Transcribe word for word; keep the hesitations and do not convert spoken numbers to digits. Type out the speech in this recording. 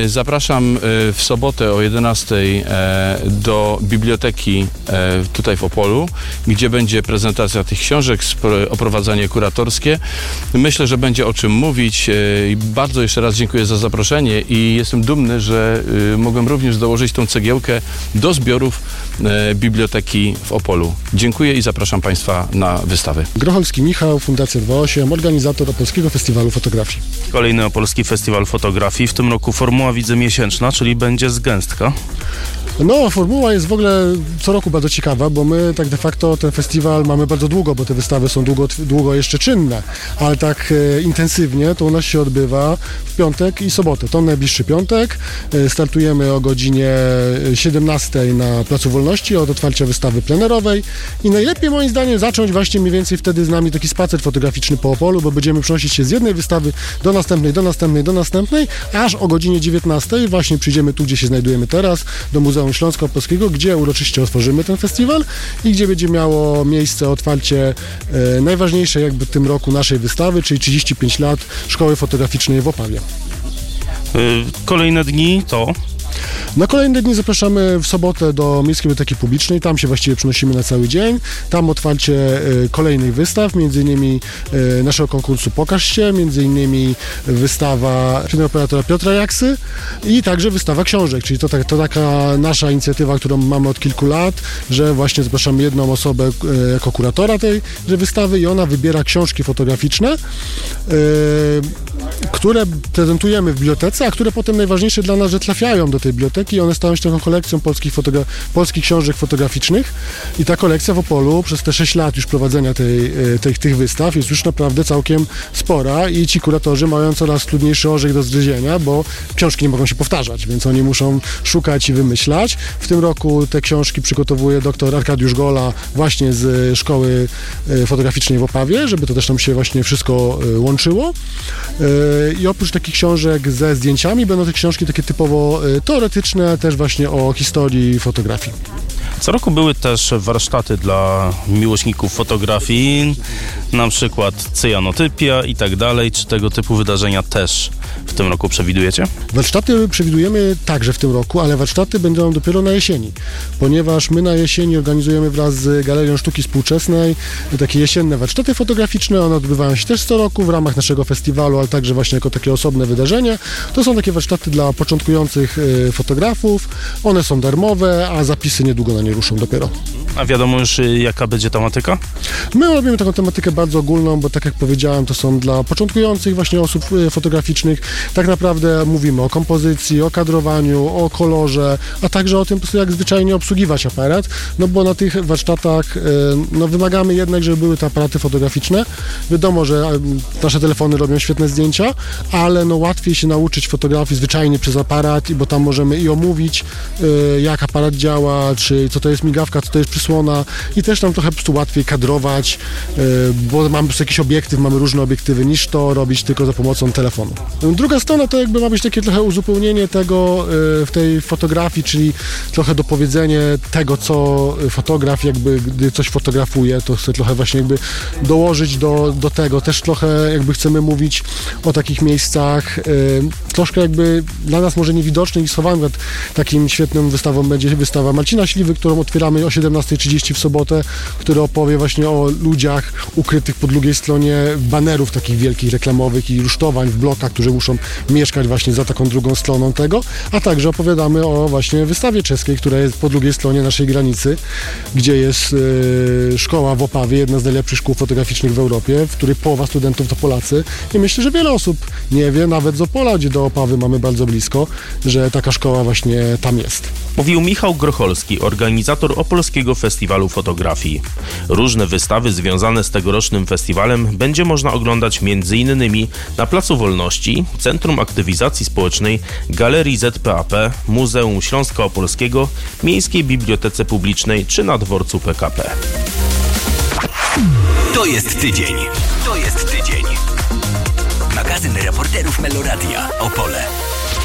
Zapraszam w sobotę o jedenastej do biblioteki tutaj w Opolu, gdzie będzie prezentacja tych książek, oprowadzanie kuratorskie. Myślę, że będzie o czym mówić. Bardzo jeszcze raz dziękuję za zaproszenie i jestem dumny, że mogłem również dołożyć tą cegiełkę do zbiorów biblioteki w Opolu. Dziękuję i zapraszam Państwa na wystawę. Grocholski Michał, Fundacja dwa osiem, organizator Opolskiego Festiwalu Fotografii. Kolejny Opolski Festiwal Fotografii. W tym roku formuła widzę miesięczna, czyli będzie z gęstka. No, formuła jest w ogóle co roku bardzo ciekawa, bo my tak de facto ten festiwal mamy bardzo długo, bo te wystawy są długo, długo jeszcze czynne, ale tak e, intensywnie to u nas się odbywa w piątek i sobotę. To najbliższy piątek. E, startujemy o godzinie siedemnastej na Placu Wolności od otwarcia wystawy plenerowej i najlepiej moim zdaniem zacząć właśnie mniej więcej wtedy z nami taki spacer fotograficzny po Opolu, bo będziemy przenosić się z jednej wystawy do następnej, do następnej, do następnej, aż o godzinie dziewiętnastej właśnie przyjdziemy tu, gdzie się znajdujemy teraz, do Muzeum Śląsko-Opolskiego, gdzie uroczyście otworzymy ten festiwal i gdzie będzie miało miejsce otwarcie e, najważniejszej jakby w tym roku naszej wystawy, czyli trzydzieści pięć lat Szkoły Fotograficznej w Opawie. Kolejne dni to... Na kolejne dni zapraszamy w sobotę do Miejskiej Biblioteki Publicznej, tam się właściwie przenosimy na cały dzień, tam otwarcie y, kolejnych wystaw, między innymi y, naszego konkursu Pokaż się, między innymi wystawa operatora Piotra Jaksy i także wystawa książek, czyli to, tak, to taka nasza inicjatywa, którą mamy od kilku lat, że właśnie zapraszamy jedną osobę y, jako kuratora tej wystawy i ona wybiera książki fotograficzne, y, które prezentujemy w bibliotece, a które potem najważniejsze dla nas, że trafiają do tej biblioteki i one stają się taką kolekcją polskich, fotogra- polskich książek fotograficznych i ta kolekcja w Opolu przez te sześć lat już prowadzenia tej, tej, tych wystaw jest już naprawdę całkiem spora i ci kuratorzy mają coraz trudniejszy orzech do zgryzienia, bo książki nie mogą się powtarzać, więc oni muszą szukać i wymyślać. W tym roku te książki przygotowuje dr Arkadiusz Gola właśnie z Szkoły Fotograficznej w Opawie, żeby to też nam się właśnie wszystko łączyło. I oprócz takich książek ze zdjęciami będą te książki takie typowo teoretyczne, też właśnie o historii fotografii. Co roku były też warsztaty dla miłośników fotografii, na przykład cyjanotypia i tak dalej. Czy tego typu wydarzenia też w tym roku przewidujecie? Warsztaty przewidujemy także w tym roku, ale warsztaty będą dopiero na jesieni, ponieważ my na jesieni organizujemy wraz z Galerią Sztuki Współczesnej takie jesienne warsztaty fotograficzne. One odbywają się też co roku w ramach naszego festiwalu, ale także właśnie jako takie osobne wydarzenie. To są takie warsztaty dla początkujących fotografów. One są darmowe, a zapisy niedługo na nie ruszą dopiero. A wiadomo już, jaka będzie tematyka? My robimy taką tematykę bardzo ogólną, bo tak jak powiedziałem, to są dla początkujących właśnie osób fotograficznych. Tak naprawdę mówimy o kompozycji, o kadrowaniu, o kolorze, a także o tym, po prostu jak zwyczajnie obsługiwać aparat, no bo na tych warsztatach no, wymagamy jednak, żeby były te aparaty fotograficzne. Wiadomo, że nasze telefony robią świetne zdjęcia, ale no łatwiej się nauczyć fotografii zwyczajnie przez aparat, bo tam możemy i omówić, jak aparat działa, czy co to jest migawka, co to jest przysłona i też nam trochę po prostu łatwiej kadrować, bo mamy po prostu jakiś obiektyw, mamy różne obiektywy, niż to robić tylko za pomocą telefonu. Druga strona to jakby ma być takie trochę uzupełnienie tego w tej fotografii, czyli trochę dopowiedzenie tego, co fotograf jakby, gdy coś fotografuje, to chce trochę właśnie jakby dołożyć do, do tego. Też trochę jakby chcemy mówić o takich miejscach, troszkę jakby dla nas może niewidocznych i schowanych. Takim świetną wystawą będzie wystawa Marcina Śliwy, którą otwieramy o siedemnastej trzydzieści w sobotę, który opowie właśnie o ludziach ukrytych po drugiej stronie banerów takich wielkich reklamowych i rusztowań w blokach, którzy muszą mieszkać właśnie za taką drugą stroną tego, a także opowiadamy o właśnie wystawie czeskiej, która jest po drugiej stronie naszej granicy, gdzie jest yy, szkoła w Opawie, jedna z najlepszych szkół fotograficznych w Europie, w której połowa studentów to Polacy i myślę, że wiele osób nie wie, nawet z Opola, gdzie do Opawy mamy bardzo blisko, że taka szkoła właśnie tam jest. Mówił Michał Grocholski, organizator Opolskiego Festiwalu Fotografii. Różne wystawy związane z tegorocznym festiwalem będzie można oglądać m.in. na Placu Wolności, Centrum Aktywizacji Społecznej, Galerii Z P A P, Muzeum Śląska Opolskiego, Miejskiej Bibliotece Publicznej czy na dworcu P K P. To jest tydzień. To jest tydzień. Magazyn reporterów Meloradia Opole.